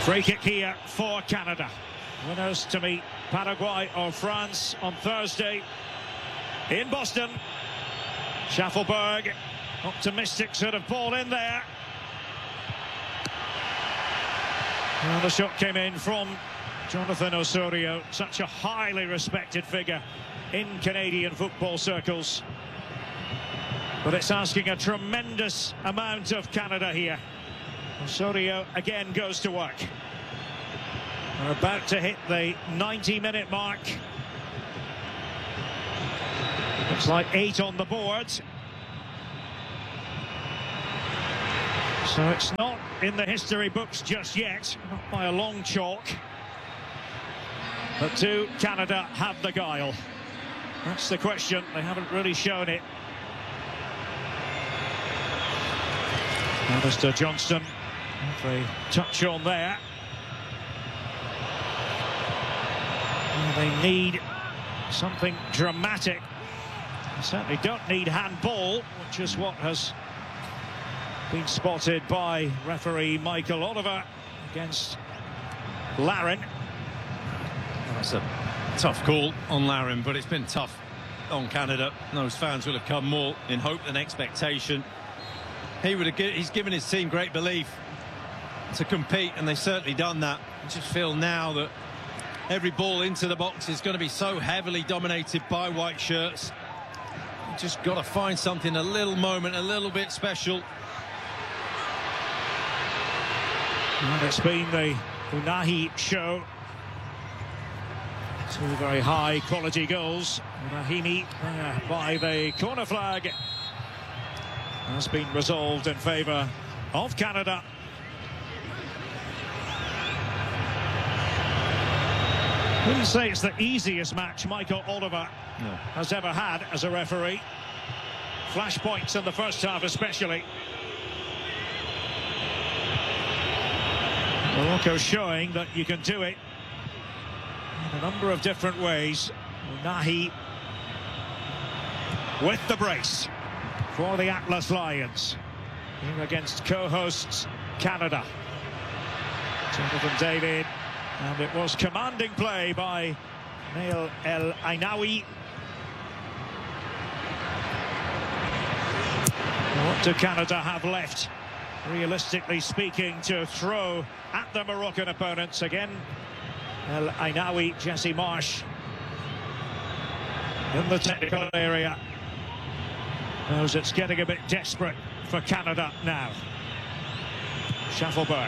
Free kick here for Canada. Winners to meet Paraguay or France on Thursday in Boston. Schaffelberg, optimistic sort of ball in there. Well, the shot came in from Jonathan Osorio, such a highly respected figure in Canadian football circles. But it's asking a tremendous amount of Canada here. Osorio again goes to work. We're about to hit the 90-minute mark. Looks like 8 on the board. So it's not in the history books just yet, not by a long chalk. But do Canada have the guile? That's the question. They haven't really shown it. Alistair Johnston, with a touch on there. Well, they need something dramatic. They certainly don't need handball, which is what has been spotted by referee Michael Oliver against Larin. That's a tough call on Larin, but it's been tough on Canada. Those fans will have come more in hope than expectation. He's given his team great belief to compete, and they've certainly done that. I just feel now that every ball into the box is going to be so heavily dominated by white shirts. You've just got to find something, a little moment, a little bit special. And it's been the Unahi show. 2 very high quality goals. Rahimi by the corner flag has been resolved in favour of Canada. I wouldn't say it's the easiest match Michael Oliver has ever had as a referee. Flashpoints in the first half especially. Morocco showing that you can do it in a number of different ways. Nahi with the brace for the Atlas Lions here against co-hosts Canada. Jonathan David, and it was commanding play by Nail El Ainaoui. What do Canada have left, realistically speaking, to throw at the Moroccan opponents? Again, El Ainaoui, Jesse Marsh in the technical area. Knows it's getting a bit desperate for Canada now. Schaffelberg.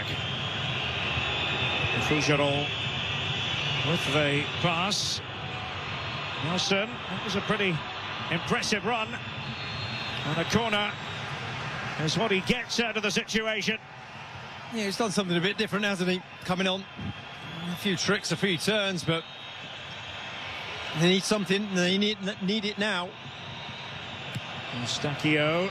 Fougeron with the pass. Nelson, that was a pretty impressive run. And a corner is what he gets out of the situation. Yeah, he's done something a bit different, hasn't he? Coming on. A few tricks, a few turns, but they need something. They need it now. Eustáquio.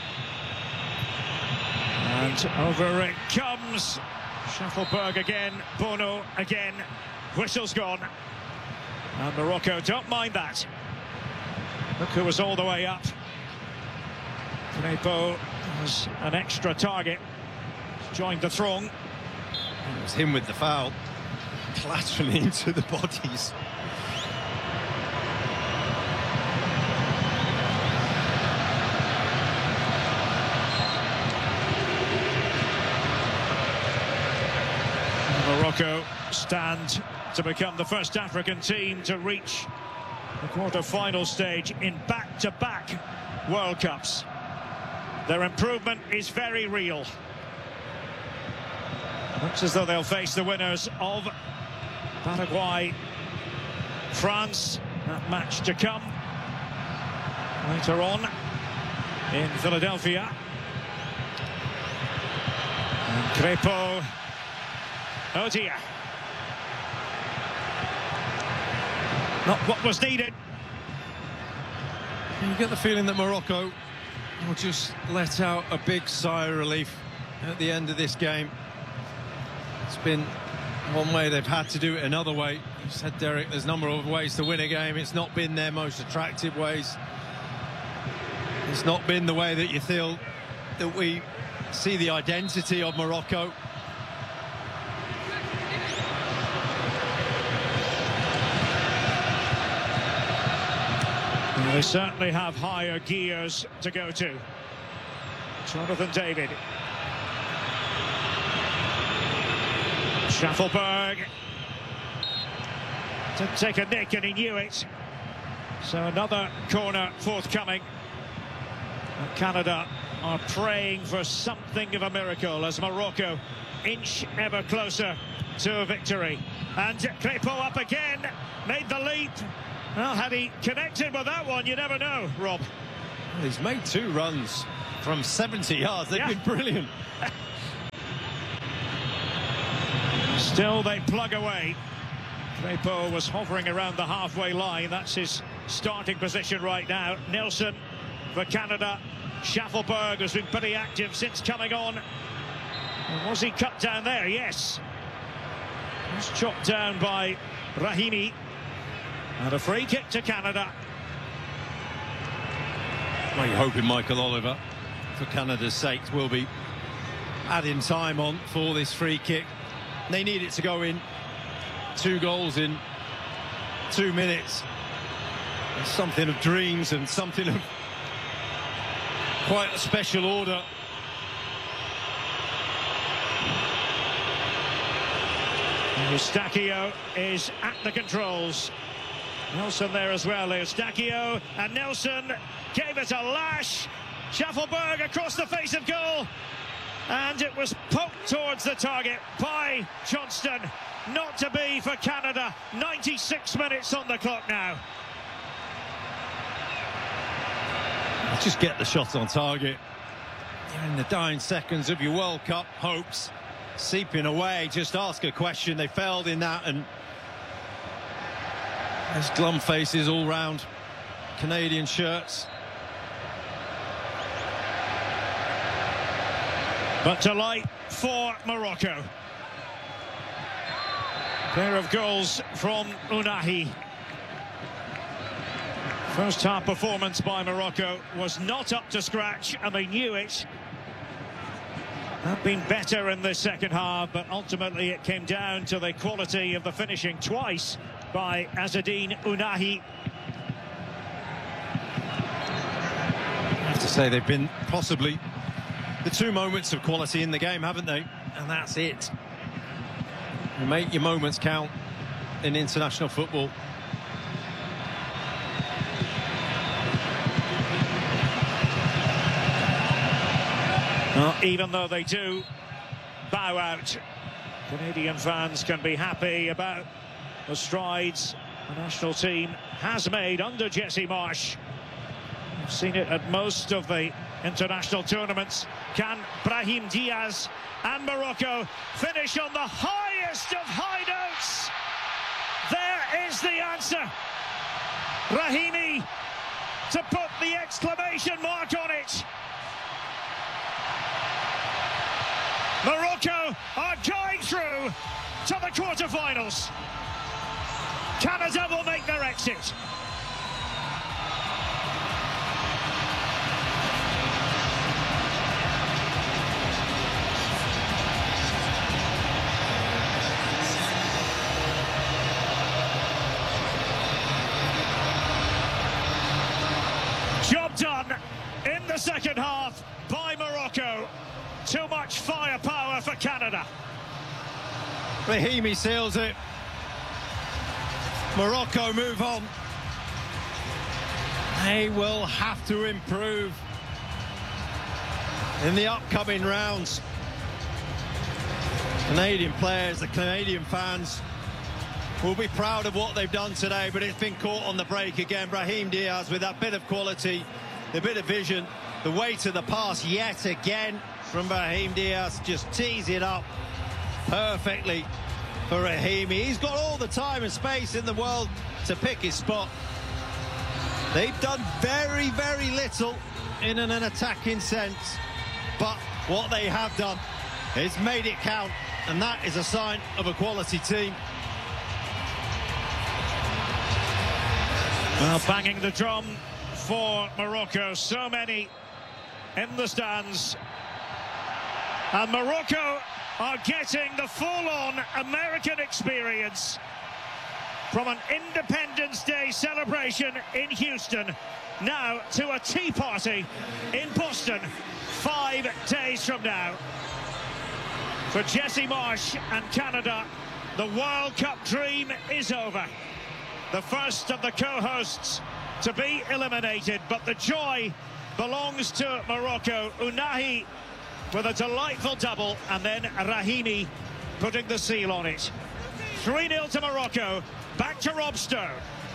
And over it comes. Schaffelberg again, Bono again. Whistle's gone. And Morocco don't mind that. Look who was all the way up. Crepeau has an extra target. Joined the throng. It was him with the foul. Clattering into the bodies. Morocco stand to become the first African team to reach the quarter-final stage in back-to-back World Cups. Their improvement is very real. Looks as though they'll face the winners of Paraguay, France. That match to come later on in Philadelphia. And Crepeau. Oh dear. Not what was needed. You get the feeling that Morocco will just let out a big sigh of relief at the end of this game. It's been one way, they've had to do it another way. You said, Derek, there's a number of ways to win a game. It's not been their most attractive ways. It's not been the way that you feel that we see the identity of Morocco. They certainly have higher gears to go to. Jonathan David. Schaffelberg. Didn't take a nick and he knew it. So another corner forthcoming. And Canada are praying for something of a miracle as Morocco inch ever closer to a victory. And Crépeau up again, made the leap. Well, had he connected with that one, you never know, Rob. Well, he's made 2 runs from 70 yards. They've been brilliant. Still they plug away. Crépeau was hovering around the halfway line. That's his starting position right now. Nelson for Canada. Schaffelberg has been pretty active since coming on. And was he cut down there? Yes. He's chopped down by Brahimi. And a free kick to Canada. Well, you're hoping Michael Oliver, for Canada's sake, will be adding time on for this free kick. They need it to go in. 2 goals in 2 minutes. It's something of dreams and something of quite a special order. Eustachio is at the controls. Nelson there as well. Eustachio and Nelson gave it a lash. Schaffelberg across the face of goal. And it was poked towards the target by Johnston. Not to be for Canada. 96 minutes on the clock now. Just get the shot on target. You're in the dying seconds of your World Cup hopes seeping away. Just ask a question. They failed in that, and there's glum faces all round Canadian shirts. But delight for Morocco. Pair of goals from Ounahi. First half performance by Morocco was not up to scratch, and they knew it. Have been better in the second half, but ultimately it came down to the quality of the finishing twice by Azzedine Ounahi. I have to say they've been possibly the 2 moments of quality in the game, haven't they? And that's it. You make your moments count in international football. Well, even though they do bow out, Canadian fans can be happy about the strides the national team has made under Jesse Marsch. We've seen it at most of the international tournaments. Can Brahim Diaz and Morocco finish on the highest of high notes? There is the answer. Brahimi to put the exclamation mark on it. Morocco are going through to the quarterfinals. Canada will make their exit. Job done in the second half by Morocco. Too much firepower for Canada. Brahimi seals it. Morocco move on. They will have to improve in the upcoming rounds. Canadian players, the Canadian fans will be proud of what they've done today, but it's been caught on the break again. Brahim Diaz with that bit of quality, the bit of vision, the weight of the pass yet again from Brahim Diaz. Just tees it up perfectly for Brahimi. He's got all the time and space in the world to pick his spot. They've done very, very little in an attacking sense, but what they have done is made it count, and that is a sign of a quality team. Well, banging the drum for Morocco. So many in the stands. And Morocco are getting the full-on American experience. from an Independence Day celebration in Houston now to a tea party in Boston 5 days from now. For Jesse Marsch and Canada, the World Cup dream is over. The first of the co-hosts to be eliminated, but the joy belongs to Morocco. Ounahi with a delightful double, and then Rahimi putting the seal on it. 3-0 to Morocco. Back to Rob Stone.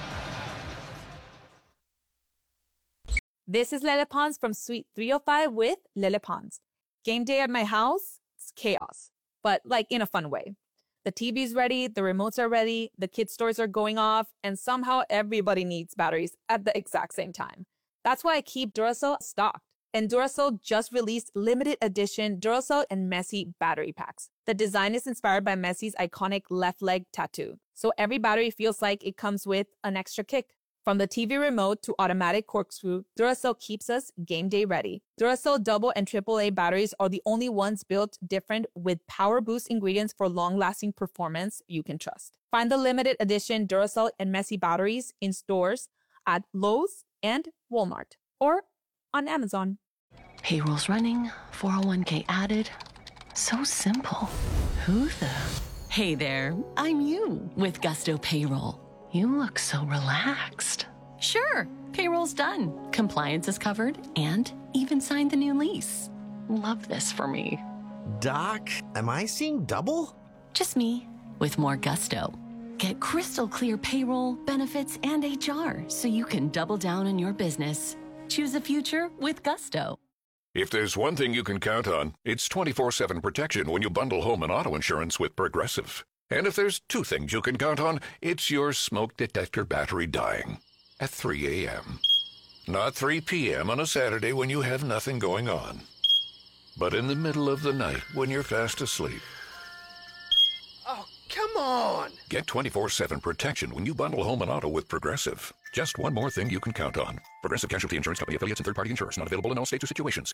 This is Lele Pons from Suite 305 with Lele Pons. Game day at my house, it's chaos, but like in a fun way. The TV's ready, the remotes are ready, the kids' toys are going off, and somehow everybody needs batteries at the exact same time. That's why I keep Duracell stocked. And Duracell just released limited edition Duracell and Messi battery packs. The design is inspired by Messi's iconic left leg tattoo, so every battery feels like it comes with an extra kick. From the TV remote to automatic corkscrew, Duracell keeps us game day ready. Duracell double and AAA batteries are the only ones built different with power boost ingredients for long-lasting performance you can trust. Find the limited edition Duracell and Messi batteries in stores at Lowe's and Walmart or on Amazon. Payroll's running, 401k added. So simple. Who the? Hey there, I'm you with Gusto Payroll. You look so relaxed. Sure, payroll's done. Compliance is covered and even signed the new lease. Love this for me. Doc, am I seeing double? Just me with more gusto. Get crystal clear payroll, benefits, and HR so you can double down on your business. Choose a future with Gusto. If there's one thing you can count on, it's 24/7 protection when you bundle home and auto insurance with Progressive. And if there's two things you can count on, it's your smoke detector battery dying at 3 a.m. Not 3 p.m. on a Saturday when you have nothing going on, but in the middle of the night when you're fast asleep. Oh, come on! Get 24/7 protection when you bundle home and auto with Progressive. Just one more thing you can count on. Progressive Casualty Insurance Company, affiliates, and third-party insurers. Not available in all states or situations.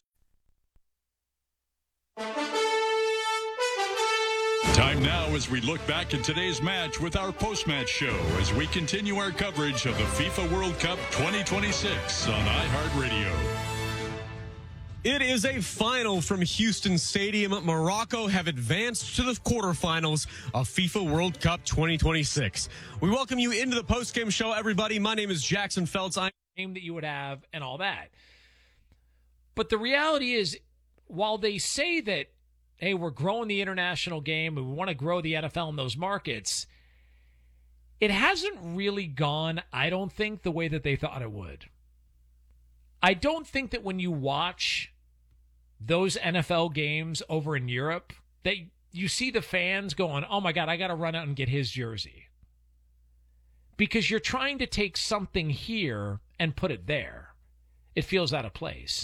Time now as we look back at today's match with our post-match show as we continue our coverage of the FIFA World Cup 2026 on iHeartRadio. It is a final from Houston Stadium. Morocco have advanced to the quarterfinals of FIFA World Cup 2026. We welcome you into the post-game show, everybody. My name is Jackson Feltz. I'm game that you would have and all that. But the reality is, while they say that, hey, we're growing the international game and we want to grow the NFL in those markets, it hasn't really gone, I don't think, the way that they thought it would. I don't think that when you watch those NFL games over in Europe, that you see the fans going, oh my God, I got to run out and get his jersey. Because you're trying to take something here and put it there. It feels out of place.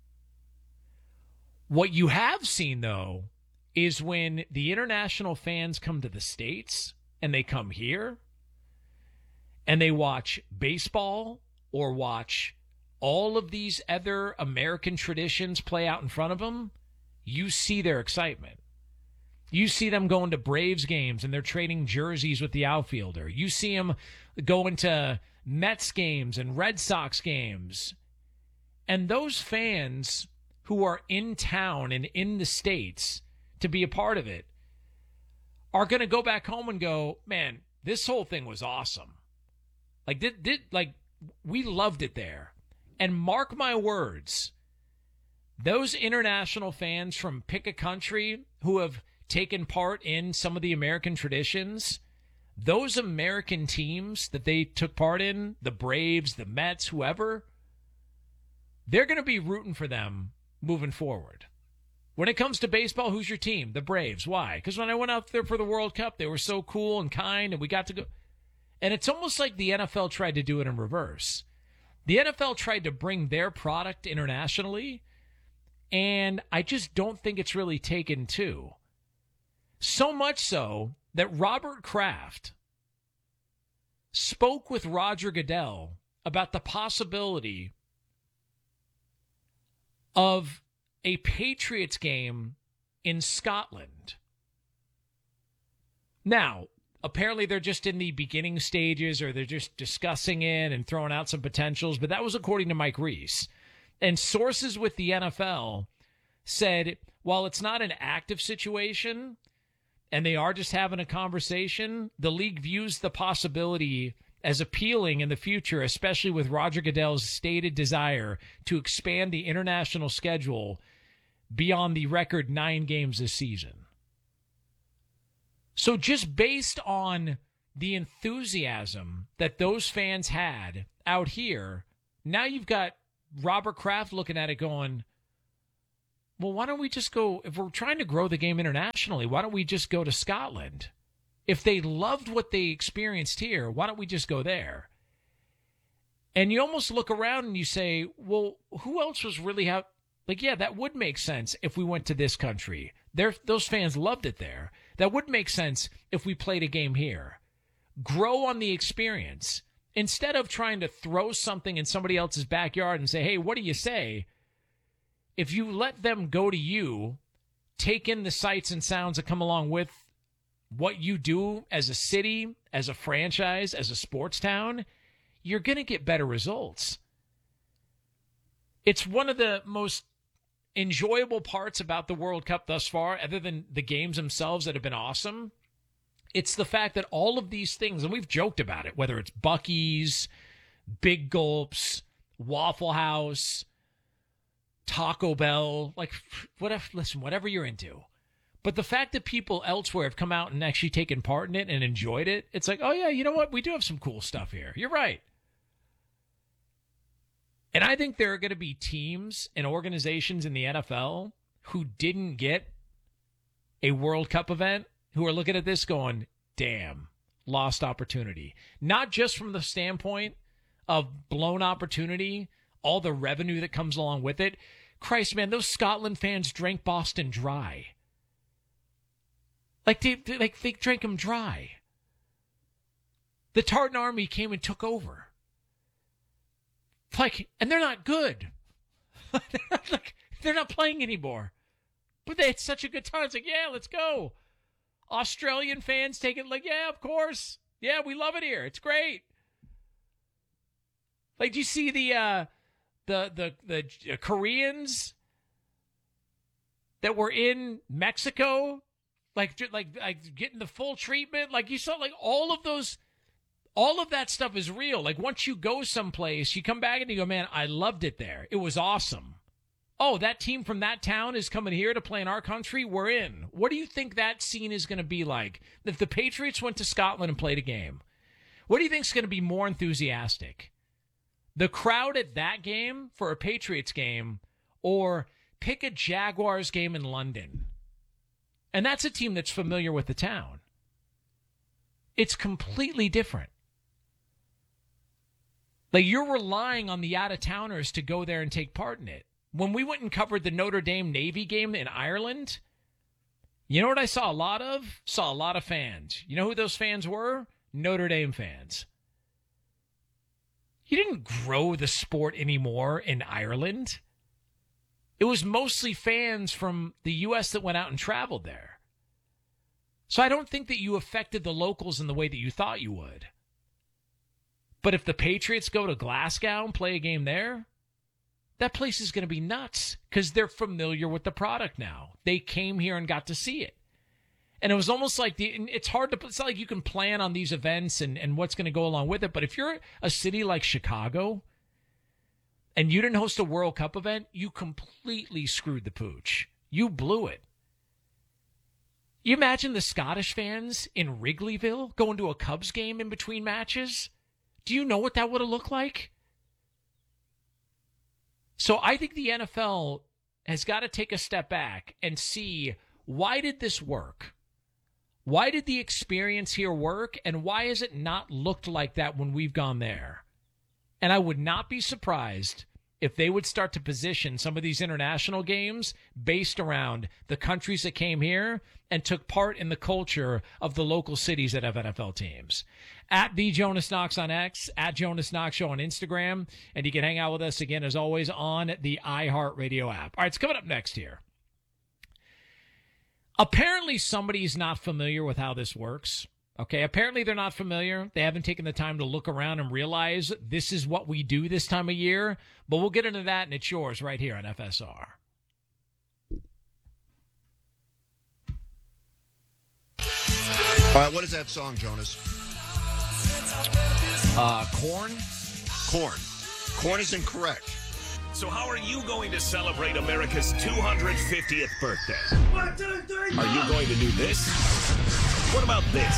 What you have seen, though, is when the international fans come to the States and they come here and they watch baseball or watch all of these other American traditions play out in front of them, you see their excitement. You see them going to Braves games and they're trading jerseys with the outfielder. You see them going to Mets games and Red Sox games. And those fans who are in town and in the States to be a part of it are going to go back home and go, man, this whole thing was awesome. Like, we loved it there. And mark my words, those international fans from pick a country who have taken part in some of the American traditions, those American teams that they took part in, the Braves, the Mets, whoever, they're going to be rooting for them moving forward. When it comes to baseball, who's your team? The Braves. Why? Because when I went out there for the World Cup, they were so cool and kind, and we got to go. And it's almost like the NFL tried to do it in reverse. The NFL tried to bring their product internationally, and I just don't think it's really taken to. So much so that Robert Kraft spoke with Roger Goodell about the possibility of a Patriots game in Scotland. Now, apparently they're just in the beginning stages, or they're just discussing it and throwing out some potentials. But that was according to Mike Reese. And sources with the NFL said, while it's not an active situation and they are just having a conversation, the league views the possibility as appealing in the future, especially with Roger Goodell's stated desire to expand the international schedule beyond the record 9 games this season. So just based on the enthusiasm that those fans had out here, now you've got Robert Kraft looking at it going, well, why don't we just go, if we're trying to grow the game internationally, why don't we just go to Scotland? If they loved what they experienced here, why don't we just go there? And you almost look around and you say, well, who else was really yeah, that would make sense if we went to this country. Those fans loved it there. That would make sense if we played a game here. Grow on the experience. Instead of trying to throw something in somebody else's backyard and say, hey, what do you say? If you let them go to you, take in the sights and sounds that come along with what you do as a city, as a franchise, as a sports town, you're going to get better results. It's one of the most enjoyable parts about the World Cup thus far, other than the games themselves that have been awesome. It's the fact that all of these things, and we've joked about it, whether it's Buc-ee's, Big Gulps, Waffle House, Taco Bell, whatever you're into. But the fact that people elsewhere have come out and actually taken part in it and enjoyed it, it's like, oh yeah, you know what? We do have some cool stuff here. You're right. And I think there are going to be teams and organizations in the NFL who didn't get a World Cup event who are looking at this going, damn, lost opportunity. Not just from the standpoint of blown opportunity, all the revenue that comes along with it. Christ, man, those Scotland fans drank Boston dry. They drank them dry. The Tartan Army came and took over. And they're not good. They're not playing anymore. But they had such a good time. It's like, yeah, let's go. Australian fans take it like, yeah, of course. Yeah, we love it here. It's great. Like, do you see the Koreans that were in Mexico, like getting the full treatment? Like, you saw, like, all of that stuff is real. Like, once you go someplace, you come back and you go, man, I loved it there. It was awesome. Oh, that team from that town is coming here to play in our country? We're in. What do you think that scene is going to be like if the Patriots went to Scotland and played a game? What do you think is going to be more enthusiastic? The crowd at that game for a Patriots game, or pick a Jaguars game in London? And that's a team that's familiar with the town. It's completely different. Like, you're relying on the out-of-towners to go there and take part in it. When we went and covered the Notre Dame Navy game in Ireland, you know what I saw a lot of? Saw a lot of fans. You know who those fans were? Notre Dame fans. You didn't grow the sport anymore in Ireland. It was mostly fans from the U.S. that went out and traveled there. So I don't think that you affected the locals in the way that you thought you would. But if the Patriots go to Glasgow and play a game there, that place is going to be nuts because they're familiar with the product now. They came here and got to see it. And it was almost like it's not like you can plan on these events and what's going to go along with it. But if you're a city like Chicago and you didn't host a World Cup event, you completely screwed the pooch. You blew it. You imagine the Scottish fans in Wrigleyville going to a Cubs game in between matches? Do you know what that would have looked like? So I think the NFL has got to take a step back and see, why did this work? Why did the experience here work? And why has it not looked like that when we've gone there? And I would not be surprised if they would start to position some of these international games based around the countries that came here and took part in the culture of the local cities that have NFL teams. At the Jonas Knox on X, at Jonas Knox Show on Instagram, and you can hang out with us again, as always, on the iHeartRadio app. All right, it's coming up next here. Apparently somebody's not familiar with how this works. Okay, apparently they're not familiar. They haven't taken the time to look around and realize this is what we do this time of year. But we'll get into that, and it's yours right here on FSR. All right, what is that song, Jonas? Corn? Corn. Corn is incorrect. So how are you going to celebrate America's 250th birthday? 1, 2, 3, are you going to do this? What about this?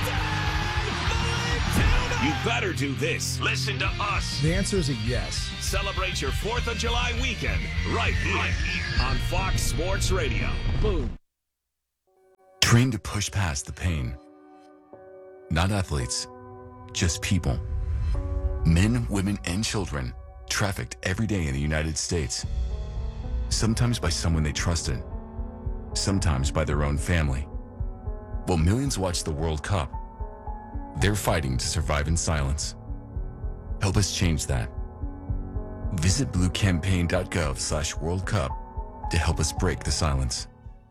You better do this. Listen to us. The answer is a yes. Celebrate your 4th of July weekend right here on Fox Sports Radio. Boom. Train to push past the pain. Not athletes, just people. Men, women, and children trafficked every day in the United States. Sometimes by someone they trusted, sometimes by their own family. While millions watch the World Cup, they're fighting to survive in silence. Help us change that. Visit bluecampaign.gov/World Cup to help us break the silence.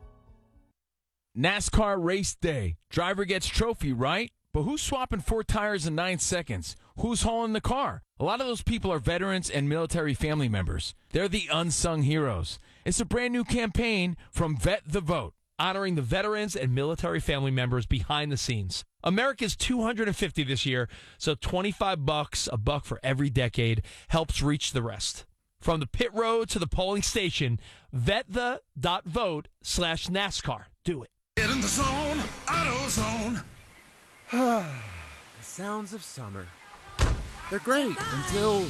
NASCAR race day. Driver gets trophy, right? But who's swapping 4 tires in 9 seconds? Who's hauling the car? A lot of those people are veterans and military family members. They're the unsung heroes. It's a brand new campaign from Vet the Vote, honoring the veterans and military family members behind the scenes. America's 250 this year, so $25, a buck for every decade, helps reach the rest. From the pit road to the polling station, VetThe.vote/NASCAR. Do it. Get in the zone, AutoZone. The sounds of summer. They're great until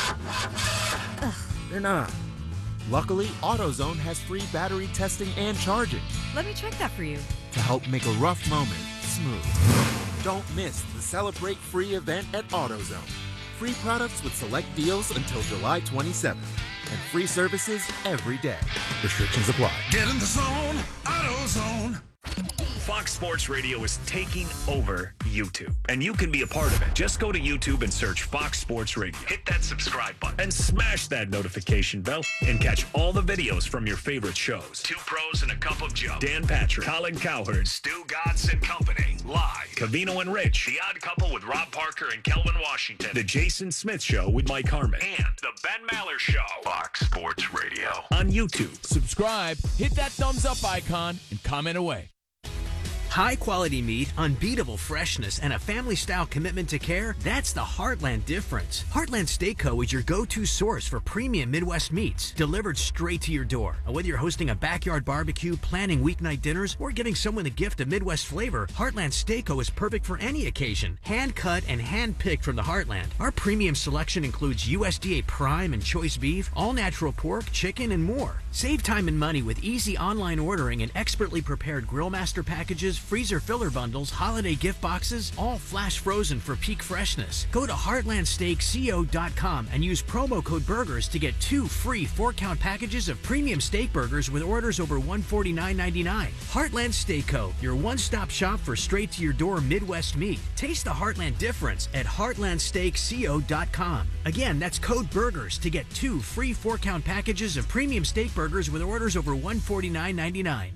they're not. Luckily, AutoZone has free battery testing and charging Let me check that for you. to help make a rough moment smooth. Don't miss the Celebrate Free event at AutoZone. Free products with select deals until July 27th. And free services every day. Restrictions apply. Get in the zone, AutoZone. Fox Sports Radio is taking over YouTube, and you can be a part of it. Just go to YouTube and search Fox Sports Radio. Hit that subscribe button and smash that notification bell and catch all the videos from your favorite shows. 2 Pros and a Cup of Joe, Dan Patrick, Colin Cowherd, Stu Godson Company, Live, Covino and Rich, The Odd Couple with Rob Parker and Kelvin Washington, The Jason Smith Show with Mike Harmon, and The Ben Maller Show. Fox Sports Radio on YouTube. Subscribe, hit that thumbs up icon, and comment away. High-quality meat, unbeatable freshness, and a family-style commitment to care, that's the Heartland difference. Heartland Steak Co. is your go-to source for premium Midwest meats, delivered straight to your door. And whether you're hosting a backyard barbecue, planning weeknight dinners, or giving someone a gift of Midwest flavor, Heartland Steak Co. is perfect for any occasion. Hand-cut and hand-picked from the Heartland. Our premium selection includes USDA Prime and Choice Beef, all-natural pork, chicken, and more. Save time and money with easy online ordering and expertly prepared Grillmaster packages, freezer filler bundles, holiday gift boxes, all flash frozen for peak freshness. Go to heartlandsteakco.com and use promo code BURGERS to get 2 free 4-count packages of premium steak burgers with orders over $149.99. Heartland Steak Co., your one-stop shop for straight-to-your-door Midwest meat. Taste the Heartland difference at heartlandsteakco.com. Again, that's code BURGERS to get 2 free 4-count packages of premium steak burgers with orders over $149.99.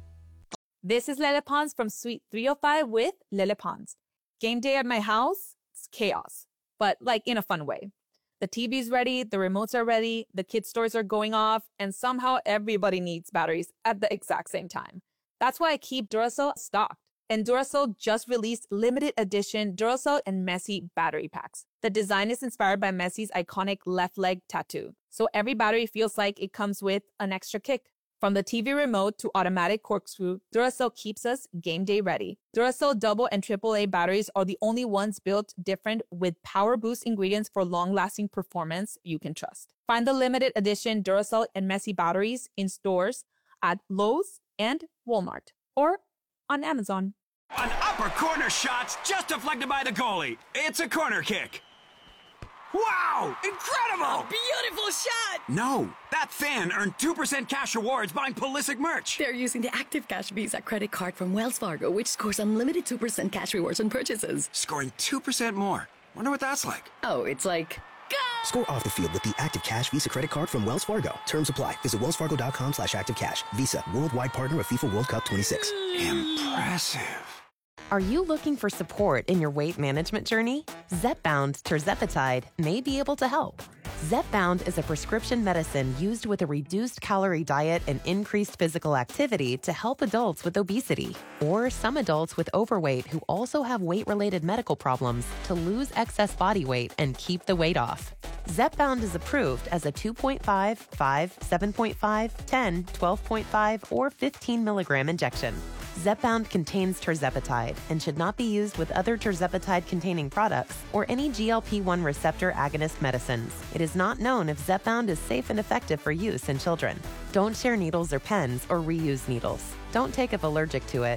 This is Lele Pons from Suite 305 with Lele Pons. Game day at my house, it's chaos, but like in a fun way. The TV's ready, the remotes are ready, the kids' toys are going off, and somehow everybody needs batteries at the exact same time. That's why I keep Duracell stocked. And Duracell just released limited edition Duracell and Messi battery packs. The design is inspired by Messi's iconic left leg tattoo. So every battery feels like it comes with an extra kick. From the TV remote to automatic corkscrew, Duracell keeps us game day ready. Duracell double and AAA batteries are the only ones built different with power boost ingredients for long-lasting performance you can trust. Find the limited edition Duracell and Messi batteries in stores at Lowe's and Walmart or on Amazon. An upper corner shot just deflected by the goalie. It's a corner kick. Wow! Incredible! A beautiful shot! No, that fan earned 2% cash rewards buying Pulisic merch. They're using the Active Cash Visa credit card from Wells Fargo, which scores unlimited 2% cash rewards on purchases. Scoring 2% more. Wonder what that's like. Oh, it's like... Score off the field with the Active Cash Visa credit card from Wells Fargo. Terms apply. Visit wellsfargo.com/activecash. Visa, worldwide partner of FIFA World Cup 26. Impressive. Are you looking for support in your weight management journey? Zepbound tirzepatide may be able to help. Zepbound is a prescription medicine used with a reduced calorie diet and increased physical activity to help adults with obesity or some adults with overweight who also have weight-related medical problems to lose excess body weight and keep the weight off. Zepbound is approved as a 2.5, 5, 7.5, 10, 12.5, or 15 milligram injection. Zepbound contains tirzepatide and should not be used with other tirzepatide-containing products or any GLP-1 receptor agonist medicines. It is not known if Zepbound is safe and effective for use in children. Don't share needles or pens or reuse needles. Don't take if allergic to it